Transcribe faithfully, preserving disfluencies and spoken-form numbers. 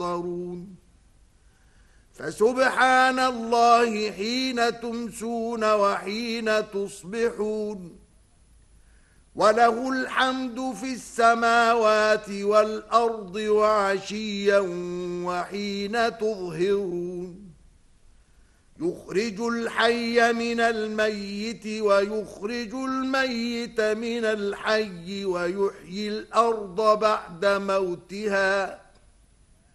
يفطرون فسبحان الله حين تمسون وحين تصبحون وله الحمد في السماوات والأرض وعشيا وحين تظهرون يخرج الحي من الميت ويخرج الميت من الحي ويحيي الأرض بعد موتها